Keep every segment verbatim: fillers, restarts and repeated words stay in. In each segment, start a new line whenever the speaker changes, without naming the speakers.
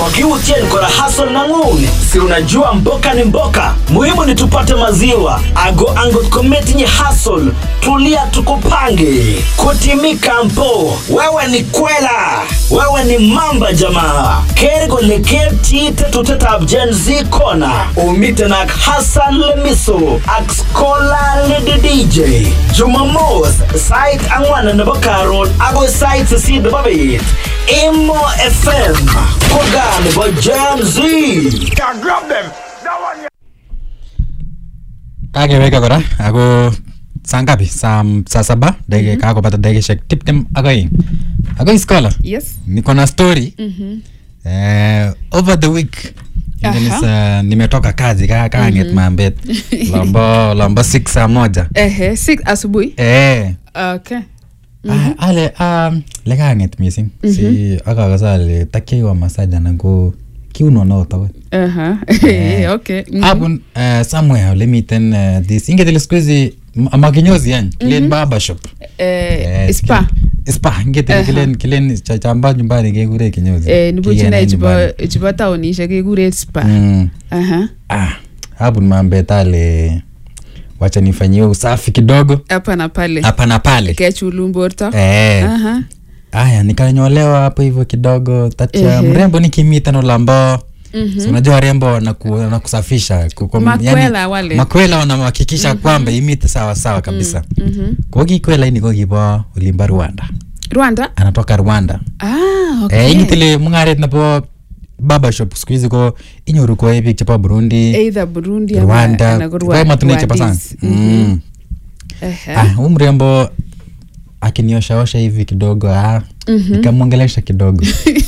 Mokiutien kora hustle na nguni. Si unajua mboka ni mboka. Muhimu ni tupate maziwa. Ago angot kometi nye hustle. Tulia tukupange. Kutimika mpo. Wewe ni kwela. Wewe ni mamba jamaa. Kergo leker tite tuteta abjen zikona. Umite na Hassan Lemiso. Akskola lidi D J. Jumamos. Site angwana nabakarol. Ago site sisi dababit. Imo F M. Kogan bo Gen Z.
Can grab them. That one.
Kage weka kora. Ago sangapi sam saa saba dege mm-hmm. Kako pata dege shek tip dem agoing. Agoing scholar.
Yes.
Niko na story.
Mhm.
Eh over the week. Nisa nimetoka kazi ka kaanget mm-hmm. Mambet. Lombo lombo six saa moja.
Ehe, six asubuhi.
Eh.
Okay.
Mm-hmm. Ah, ale um lega anget missing. Mm-hmm. Si akakasale takiwa masaja nango kiuno no tawe.
Aha. Uh-huh. Okay.
Mm-hmm. Abun uh, somewhere let me ten uh, this ingetele squeeze amakinyozi yani kilen mm-hmm. Barber shop.
Eh, spa.
Spa ingetele kilen kilen chamba nyumbani kekure kinyozi.
Eh, nibuchina ichiba ichiba taonisha kekure spa.
Mm.
Aha.
Ah, abun mambetale wacha nifanyie usafi kidogo
hapa na pale.
Hapa na pale.
Kechulumborta.
Eh.
Aha.
Aya nikanyolewa hapo hivyo kidogo tacha mrembo nikimita no lambo. Mm-hmm. So unajua rembo na ku, na kusafisha kuko
makwela yani, wale
makwela wanahakikisha mm-hmm. Kwamba imite sawa sawa kabisa.
Mhm.
Kwa hiyo kwela ni kwa kibo ulimba Rwanda.
Rwanda?
Anatoka Rwanda.
Ah, okay.
Eh ingitile mungaret na po barber shop squeeze ko inyoru ko epi chapa Burundi.
Either Burundi
Rwanda,
ama
Rwanda. Kwa matune chapa sana. Mm.
Eh.
Ah, umrembo akiniosha osha hivi kidogo ah mm-hmm. Nikamwongelesha kidogo.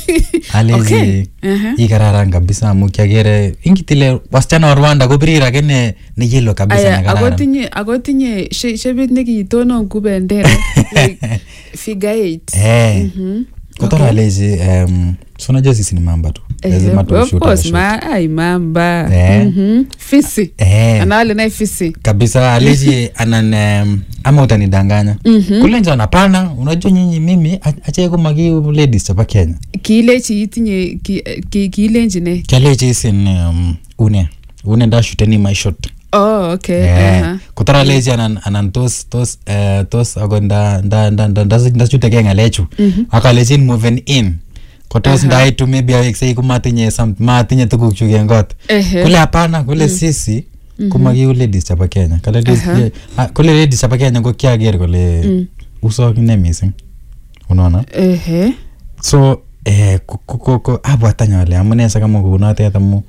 Alezi okay. Uh-huh. Ikararanga kabisa mukiagere ingitile wasichana wa Rwanda kubirira kene ni yellow kabisa na karara.
Agotinye agotinye shebit nekitono kubendera like figure eight.
Eh. Mhm. Kutoka alezi um sona jezi sini mamba tu.
Lazima tu shoot. Of course ma ai mamba. Mhm. Fisi.
Eh.
Anale na fisi.
Kabisa alezi anan um, ama utanidanganya. Mm-hmm. Kule nje anapana unajua nyinyi mimi acha yako magi ladies hapa Kenya.
Kile chiitinye ki kile njine.
Kile chisin um, une. Une dash teni my shot.
Oh okay.
Yeah. Uh-huh. Kutara lezi anan anan tos tos uh, tos agonda nda nda nda nda chute kenga lechu. Mm-hmm. Akalezi moving in. Kotos ndai tu maybe awekse kumatinye some matinye tukuk chukengot. Uh-huh. Kule hapana kule mm-hmm. Sisi mm-hmm. Kumagi ladies hapa Kenya. Kale ladies uh-huh. Kule ladies hapa Kenya ngo kiager kule mm. Uso kine missing. Unaona?
Ehe. Uh-huh.
So eh ko ko abwatanya wale amunesa kama kunate atamu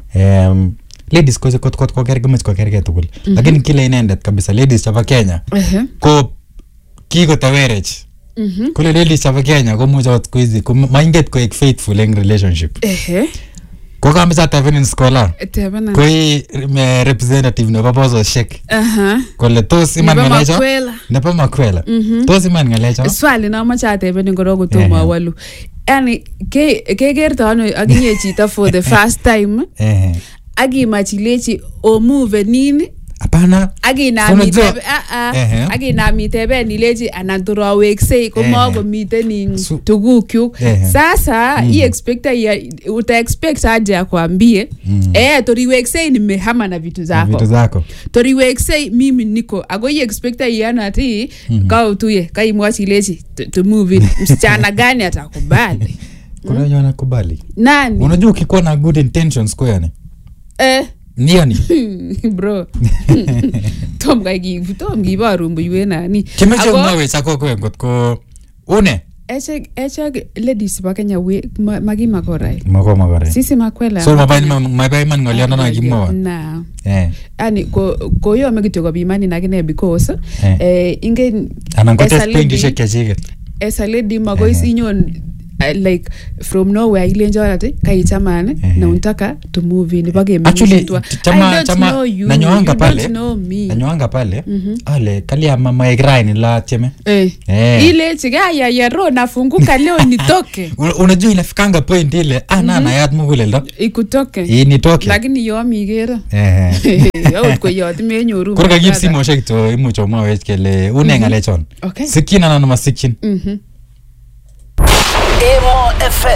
em ladies ko ko ko kerge mech ko kerge tukul. Mm-hmm. Lakini kile inendet kabisa ladies hapa Kenya. Uh-huh. Ko kiko tawerech. Mhm. Kule ladies hapa Kenya ko muja wat kuizi ko mainget ko ek faithful in relationship.
Ehe.
Ko kama za taven scholar.
Tebana.
Ko me representative no babozo shek.
Aha.
Ko le tos iman ngalecho. Ne pa makwela. Tos iman ngalecho.
Swali na macha teben ngorogo to mawalu. Yani ke ke gerto ano aginye chita for the first time. Eh. Agi machilechi o move nini?
Apana
agina mitebe a a agina mitebe nileji anandura wekse komo go miteni tugukyu sasa i expecta ya uta expect aje akwambie eh tori wekse nimehama na vitu zako
vitu zako
tori wekse mimi niko ago i expecta yana ati ka utuye kai mwachileji to move msichana gani atakubali
kuna yona kubali
nani
unajua ukikuwa na good intentions kwa yani
eh
Nioni
bro Tom gagi Tom gibaru mbuye nani
Kimeje umawe sako ko ngotko une
eche eche ladies ba Kenya we magi makorai
mako makorai
sisi makwela
so mabai mabai man ngoliana na gimoa
na
eh
ani ko ko yo megito ko bimani na kine because eh inge
anangote spendi shekejige
esa lady magois inyon Uh, like from nowhere ile njorate kai chamane uh-huh. Na unataka to move in bage
actually chama chama nanyoanga pale nanyoanga pale mm-hmm. Ale kalia mama egraini la cheme
eh hey. Ile chigaya ya ro nafunguka leo nitoke
unajua inafikanga point ile ah mm-hmm. Na yat mugule ndo
ikutoke
hii nitoke
lakini yo migera
eh
yo ko yo timenyoru
kwa ka gipsi mo shekto imucho mwa wekele unengale chon
okay.
Sikina na masikin
mhm
Emo F